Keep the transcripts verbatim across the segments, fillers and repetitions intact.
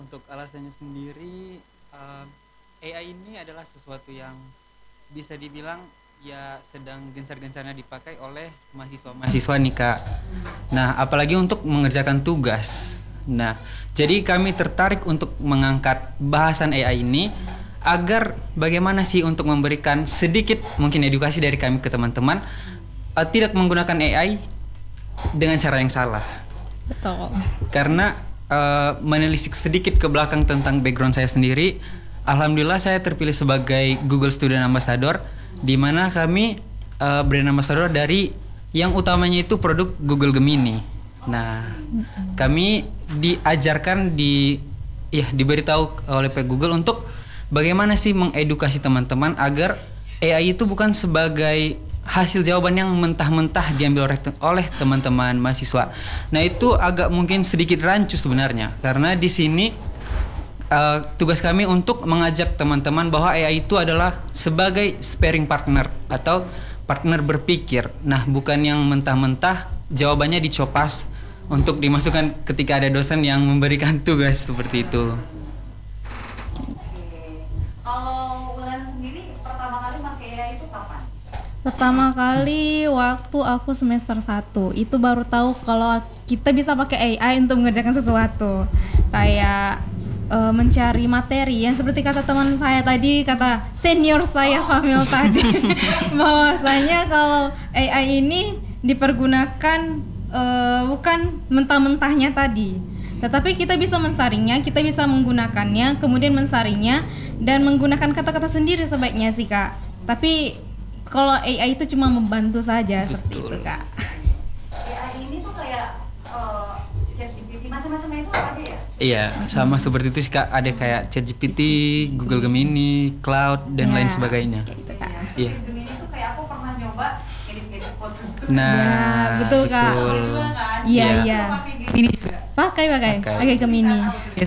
untuk alasannya sendiri, uh, A I ini adalah sesuatu yang bisa dibilang ya sedang gencar-gencarnya dipakai oleh mahasiswa-mahasiswa nih Kak. Nah, apalagi untuk mengerjakan tugas. Nah, jadi kami tertarik untuk mengangkat bahasan A I ini agar bagaimana sih untuk memberikan sedikit mungkin edukasi dari kami ke teman-teman uh, tidak menggunakan A I dengan cara yang salah. Betul. Karena uh, menelisik sedikit ke belakang tentang background saya sendiri, alhamdulillah saya terpilih sebagai Google Student Ambassador, di mana kami uh, brand ambassador dari yang utamanya itu produk Google Gemini. Nah, kami diajarkan di ya diberitahu oleh pihak Google untuk bagaimana sih mengedukasi teman-teman agar A I itu bukan sebagai hasil jawaban yang mentah-mentah diambil oleh, oleh teman-teman mahasiswa. Nah, itu agak mungkin sedikit rancu sebenarnya, karena di sini Uh, tugas kami untuk mengajak teman-teman bahwa A I itu adalah sebagai sparring partner atau partner berpikir. Nah, bukan yang mentah-mentah jawabannya dicopas untuk dimasukkan ketika ada dosen yang memberikan tugas seperti itu. Kalau Wulan sendiri pertama kali pakai A I itu kapan? Pertama kali waktu aku semester satu, itu baru tahu kalau kita bisa pakai A I untuk mengerjakan sesuatu. Kayak Uh, mencari materi yang seperti kata teman saya tadi, kata senior saya Famil tadi, bahwasanya kalau A I ini dipergunakan uh, bukan mentah-mentahnya tadi, tetapi kita bisa mensaringnya, kita bisa menggunakannya, kemudian mensaringnya dan menggunakan kata-kata sendiri sebaiknya sih Kak. Tapi kalau A I itu cuma membantu saja. Betul. Seperti itu Kak. A I ini tuh kayak uh, ChatGPT macam-macamnya itu apa aja ya? Iya, sama seperti itu sih Kak. Ada kayak ChatGPT, Google Gemini, Cloud dan ya, lain sebagainya. Gitu Kak. Iya. Gemini itu kayak aku pernah nyoba edit-edit foto. Nah, ya, betul Kak. Iya, iya. Ini juga. Pakai, pakai. Pakai Gemini.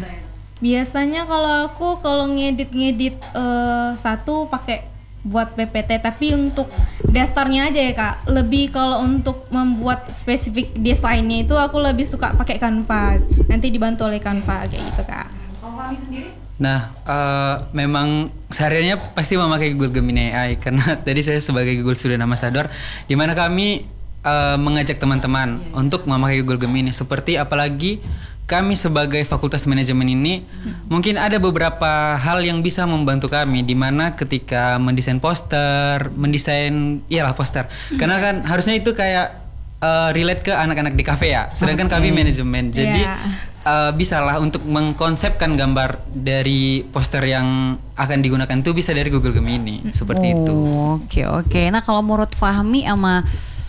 Biasanya kalau aku kalau ngedit-ngedit uh, satu pakai buat P P T, tapi untuk dasarnya aja ya Kak. Lebih kalau untuk membuat spesifik desainnya itu aku lebih suka pakai Canva. Nanti dibantu oleh Canva kayak gitu Kak. Kalau Fahmi sendiri? Nah, uh, memang sehariannya pasti memakai Google Gemini A I karena tadi saya sebagai Google Student Ambassador, di mana kami uh, mengajak teman-teman yeah. untuk memakai Google Gemini. Seperti apalagi kami sebagai Fakultas Manajemen ini hmm. mungkin ada beberapa hal yang bisa membantu kami, di mana ketika mendesain poster, mendesain iyalah poster. Hmm. Karena kan harusnya itu kayak uh, relate ke anak-anak di kafe ya. Sedangkan okay. kami manajemen. Jadi yeah. uh, bisalah untuk mengkonsepkan gambar dari poster yang akan digunakan itu bisa dari Google Gemini. Hmm. Seperti oh, itu. Oke, okay, oke. Okay. Nah, kalau menurut Fahmi sama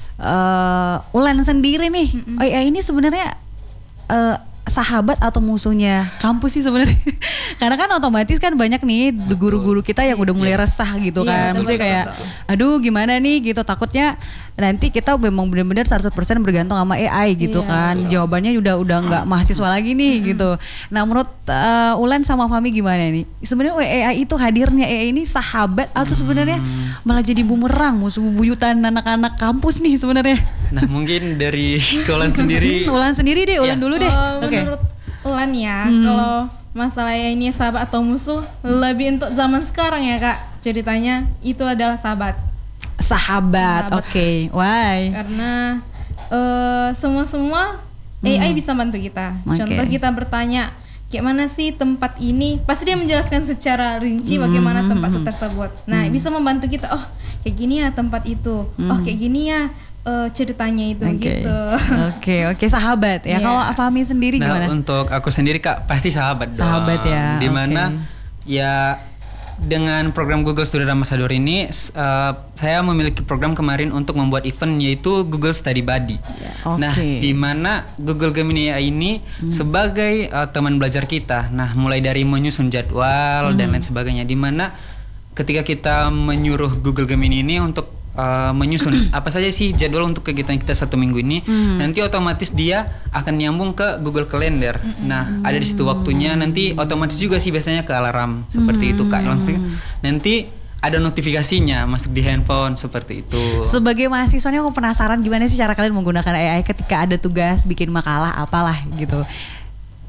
uh, Ulan sendiri nih, hmm. oh ya ini sebenarnya uh, sahabat atau musuhnya kampus sih sebenarnya? Karena kan otomatis kan banyak nih guru-guru kita yang udah mulai resah gitu kan. Iya, maksudnya kayak aduh gimana nih gitu, takutnya nanti kita memang benar-benar seratus persen bergantung sama A I gitu iya, kan. Betul. Jawabannya udah udah nggak mahasiswa lagi nih mm-hmm. gitu. Nah, menurut uh, Ulan sama Fahmi gimana nih? Sebenarnya A I itu hadirnya A I ini sahabat atau sebenarnya malah jadi bumerang, musuh bubuyutan anak-anak kampus nih sebenarnya? Nah, mungkin dari Ulan sendiri. Ulan sendiri deh, Ulan ya. dulu deh. Oh, okay. Menurut Ulan ya, hmm. kalau masalah ini sahabat atau musuh, lebih untuk zaman sekarang ya Kak, ceritanya itu adalah sahabat. Sahabat, sahabat. Oke, okay. Why? Karena uh, semua-semua hmm. A I bisa bantu kita. Okay. Contoh kita bertanya, kayak mana sih tempat ini? Pasti dia menjelaskan secara rinci hmm. bagaimana tempat tersebut. Nah, hmm. bisa membantu kita. Oh, kayak gini ya tempat itu. Hmm. Oh, kayak gini ya. Uh, ceritanya itu okay. gitu. Oke, okay, oke okay. Sahabat ya. Yeah. Kalau Fahmi sendiri nah, gimana? Untuk aku sendiri Kak pasti sahabat dong. Sahabat ya. Dimana okay. ya dengan program Google Student Ambassador ini uh, saya memiliki program kemarin untuk membuat event yaitu Google Study Buddy. Yeah. Okay. Nah, dimana Google Gemini A I ini hmm. sebagai uh, teman belajar kita. Nah, mulai dari menyusun jadwal hmm. dan lain sebagainya. Dimana ketika kita menyuruh Google Gemini ini untuk Uh, menyusun apa saja sih jadwal untuk kegiatan kita satu minggu ini, hmm. nanti otomatis dia akan nyambung ke Google Calendar. Hmm. Nah, ada di situ waktunya, nanti otomatis juga sih biasanya ke alarm seperti hmm. itu Kak. Langsung nanti ada notifikasinya masuk di handphone seperti itu. Sebagai mahasiswa nih aku penasaran gimana sih cara kalian menggunakan A I ketika ada tugas bikin makalah apalah gitu.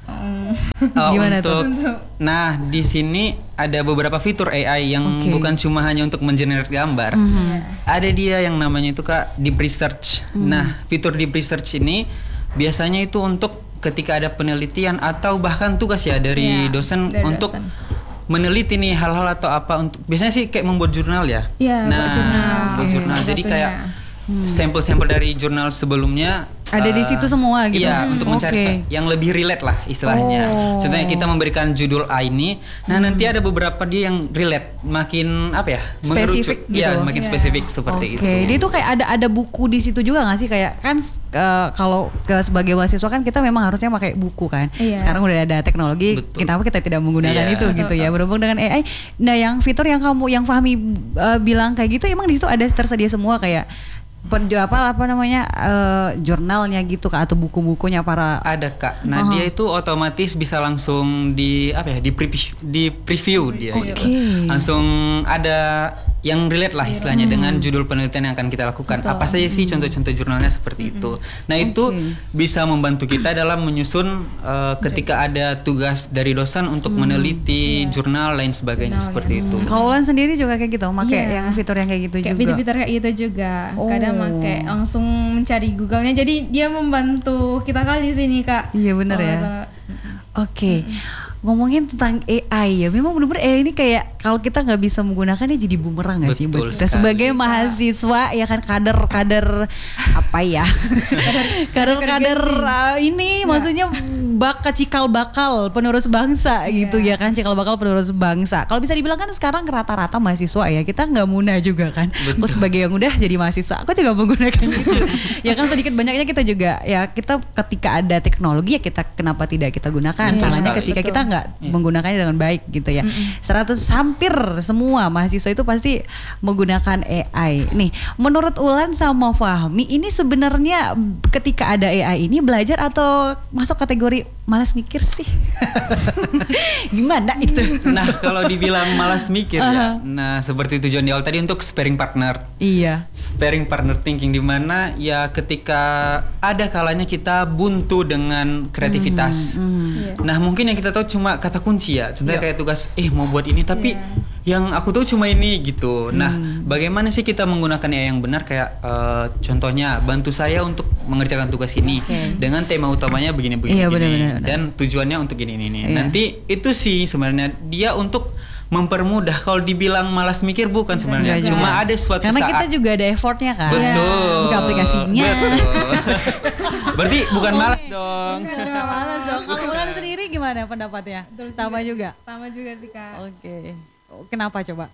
Hmm. Uh, Gimana untuk, tuh? Nah, di sini ada beberapa fitur A I yang Oke. bukan cuma hanya untuk mengenerate gambar. Ada dia yang namanya itu Kak deep research. Nah, fitur deep research ini biasanya itu untuk ketika ada penelitian atau bahkan tugas ya dari Iya, dosen dari untuk dosen. meneliti nih hal-hal atau apa untuk biasanya sih kayak membuat jurnal ya. Iya, nah, buat jurnal. buat Oke. jurnal. Jadi Satunya. kayak sampel-sampel dari jurnal sebelumnya Ada di eh, situ semua gitu? Iya, Hmm, untuk mencari oke. yang lebih relate lah istilahnya. Oh. Contohnya kita memberikan judul A ini, nah nanti ada beberapa dia yang relate, makin apa ya? Spesifik mengerucut. gitu. Iya, makin Iya. spesifik seperti Oke, itu. dia tuh kayak ada ada buku di situ juga nggak sih kayak kan eh, kalau ke sebagai mahasiswa kan kita memang harusnya pakai buku kan. Iya. Sekarang udah ada teknologi, Betul. kenapa kita tidak menggunakan Iya. itu gitu ya berhubung dengan A I. Nah, yang fitur yang kamu yang Fahmi eh, bilang kayak gitu emang di situ ada tersedia semua kayak penju apa apa namanya eh, jurnalnya gitu Kak atau buku-bukunya para Ada Kak. Nah, Aha. dia itu otomatis bisa langsung di apa ya? Di preview, di preview dia Oke. gitu. Langsung ada yang relate lah istilahnya dengan judul penelitian yang akan kita lakukan. Betul. Apa saja sih contoh-contoh jurnalnya seperti itu. Nah, itu Oke. bisa membantu kita dalam menyusun eh, ketika ada tugas dari dosen untuk meneliti jurnal lain sebagainya Jurnal, seperti itu. Kalau Ulan sendiri juga kayak gitu, pakai Iya. yang fitur yang kayak gitu Kayak juga. fitur-fitur kayak gitu juga. Kadang Oh. pakai langsung mencari Google-nya. Jadi dia membantu kita kali di sini, Kak. Iya benar Kalau ya. masalah- Oke, ngomongin tentang A I ya, memang benar-benar A I ini kayak kalau kita nggak bisa menggunakannya jadi bumerang nggak sih? Betul buat kita sekali. sebagai mahasiswa ya kan kader-kader apa ya? Kader-kader uh, ini maksudnya bak cikal bakal penerus bangsa gitu ya kan, cikal bakal penerus bangsa. Kalau bisa dibilang kan sekarang rata-rata mahasiswa ya kita nggak muna juga kan. Aku sebagai yang udah jadi mahasiswa, aku juga menggunakan itu. Ya kan sedikit banyaknya kita juga ya kita ketika ada teknologi ya kita kenapa tidak kita gunakan? Betul Salahnya sekali. ketika Betul. kita nggak Iya. menggunakannya dengan baik gitu ya. seratus hampir semua mahasiswa itu pasti menggunakan A I. Nih, menurut Ulan sama Fahmi ini sebenarnya ketika ada A I ini belajar atau masuk kategori malas mikir sih? Gimana itu? Nah, kalau dibilang malas mikir ya. Nah, seperti tujuan di awal tadi untuk sparing partner. Iya. Sparing partner thinking di mana ya ketika ada kalanya kita buntu dengan kreativitas. Iya. Nah, mungkin yang kita tahu cuma kata kunci ya. Contohnya Iya. kayak tugas eh mau buat ini tapi yang aku tahu cuma ini gitu. Nah, bagaimana sih kita menggunakan A I yang benar kayak eh, contohnya bantu saya untuk mengerjakan tugas ini Oke. dengan tema utamanya begini begini, Iya, begini. benar-benar, benar. dan tujuannya untuk ini ini. ini. Iya. Nanti itu sih sebenarnya dia untuk mempermudah. Kalau dibilang malas mikir bukan sebenarnya, Enggak cuma juga. ada suatu Karena saat. kita juga ada effortnya kan. Betul. Buka aplikasinya. Betul. Berarti bukan malas dong. Bukan nggak malas dong. Kalau Ulan sendiri gimana pendapatnya? Betul Sama juga. Sama juga sih, Kak. Oke. Oh, kenapa coba?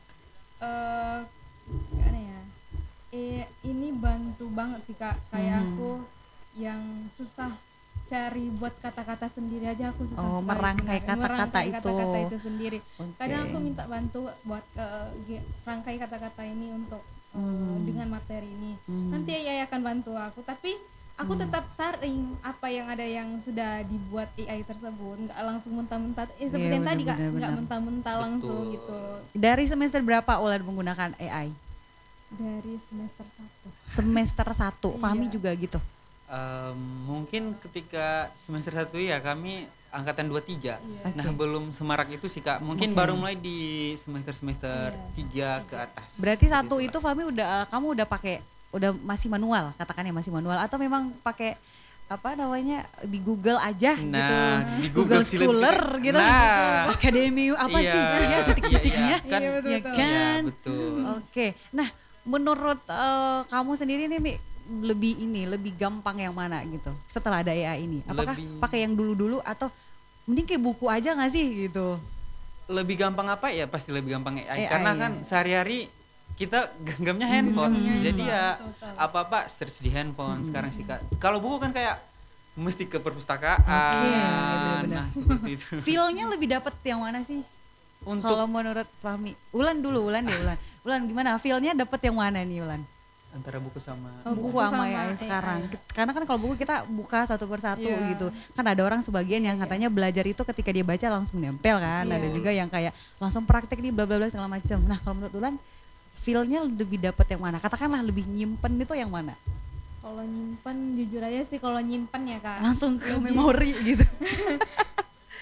eh gimana ya? Eh ini bantu banget sih, Kak. Kayak Hmm. aku yang susah cari buat kata-kata sendiri aja aku susah Oh, sekali merangkai sebenarnya. kata-kata Merangkai itu. kata-kata itu sendiri. Oke. Kadang aku minta bantu buat eh, ge- rangkai kata-kata ini untuk eh, Hmm. dengan materi ini. Hmm. Nanti A I akan bantu aku, tapi aku tetap saring apa yang ada yang sudah dibuat A I tersebut, nggak langsung mentah-mentah. Eh seperti Iya, yang tadi, Kak, benar-benar, nggak benar. mentah-mentah langsung Betul. gitu. Dari semester berapa Ulan menggunakan A I? Dari semester satu. Semester satu. Fahmi Iya. juga gitu. Em, mungkin ketika semester satu ya kami angkatan dua tiga. Iya. Nah, Oke. belum semarak itu sih Kak. Mungkin Oke. baru mulai di semester-semester Iya. tiga ke atas. Berarti Seperti satu Kak. itu Fahmi udah eh, kamu udah pakai udah masih manual, katakan ya masih manual atau memang pakai apa namanya di Google aja gitu. Nah, di Google, Google sih lebih Scholar pakai- gitu. Nah. Akademi apa Iya, sih ya titik-titiknya. iya, iya. Kan, Iya, betul, ya betul. kan? Iya, betul. Oke. Nah, menurut eh, kamu sendiri nih Mi, lebih ini lebih gampang yang mana gitu setelah ada A I ini? Apakah Lebih- pakai yang dulu-dulu atau mending kayak buku aja nggak sih gitu? Lebih gampang apa ya? Pasti lebih gampang A I, A I, karena ya. kan sehari-hari kita genggamnya handphone. Genggamnya Jadi handphone, ya betul, betul. apa-apa search di handphone sekarang sih Kak. Kalau buku kan kayak mesti ke perpustakaan. Oke, benar-benar. Nah, seperti itu. Feel-nya lebih dapet yang mana sih? Untuk Kalau menurut Fahmi, Ulan dulu, Ulan deh, Ulan. Ulan gimana? Feel-nya dapet yang mana nih, Ulan? antara buku sama Oh, Buku buku sama sama A I A I. sekarang. Karena kan kalau buku kita buka satu persatu Iya. gitu. Kan ada orang sebagian yang katanya belajar itu ketika dia baca langsung nempel kan. Iya. Ada juga yang kayak langsung praktek nih bla bla bla segala macam. Nah, kalau menurut Ulan feel-nya lebih dapet yang mana? Katakanlah lebih nyimpen itu yang mana? Kalau nyimpen jujur aja sih kalau nyimpen ya, Kak. Langsung ke Lebih- memori gitu.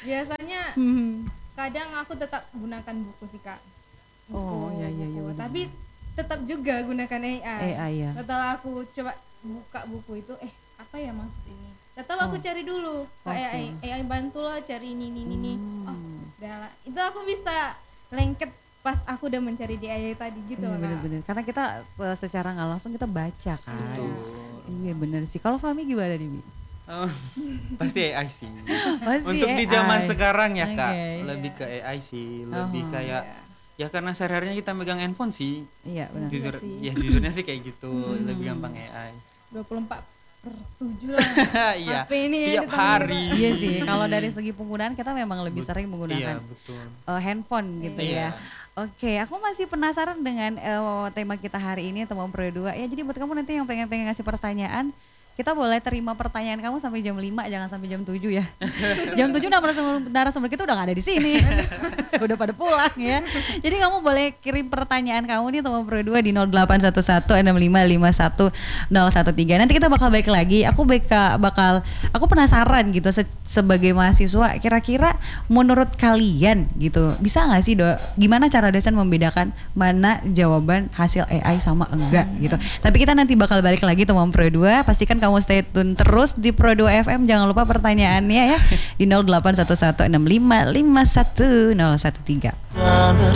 Biasanya Hmm. kadang aku tetap gunakan buku sih kak. Buku, Oh, iya, iya, iya, buku. benar. Tapi tetap juga gunakan A I. A I, ya. Setelah aku coba buka buku itu, eh apa ya maksud ini? Tetap aku Oh. cari dulu ke Oke. A I. A I bantulah cari ini ini ini. ini. Hmm. Oh, udah lah. Itu aku bisa lengket pas aku udah mencari di A I tadi gitu Iya loh, Kak. bener-bener. Karena kita se- secara nggak langsung kita baca kan. Betul. Iya bener sih. Kalau Fahmi gimana nih, Bi? Oh, pasti A I sih. Pasti Untuk di A I. zaman sekarang ya kak, Oke. lebih ke A I sih, lebih Oh. kayak ya karena sehari-harinya kita megang handphone sih. Iya benar. Jujur, sih. ya jujurnya sih kayak gitu, lebih gampang A I. dua puluh empat per tujuh lah. Iya, H P ini ya tiap di tangan hari. kita. Iya sih. Kalau dari segi penggunaan kita memang lebih Bet- sering Iya menggunakan betul. eh, handphone gitu Iya. ya. Oke, aku masih penasaran dengan eh, tema kita hari ini teman Pro dua. Ya jadi buat kamu nanti yang pengen-pengen ngasih pertanyaan, kita boleh terima pertanyaan kamu sampai jam lima, jangan sampai jam tujuh ya. Jam tujuh narasumber, narasumber kita udah gak ada di sini. Udah pada pulang ya. Jadi kamu boleh kirim pertanyaan kamu nih teman Pro dua di nol delapan satu satu enam lima lima satu nol satu tiga. Nanti kita bakal balik lagi. Aku beka, bakal aku penasaran gitu se- sebagai mahasiswa, kira-kira menurut kalian gitu, bisa nggak sih Do, gimana cara dosen membedakan mana jawaban hasil A I sama enggak gitu. Tapi kita nanti bakal balik lagi teman Pro dua. Pastikan kamu stay tune terus di Pro dua F M. Jangan lupa pertanyaannya ya di nol delapan satu satu enam lima lima satu nol satu tiga.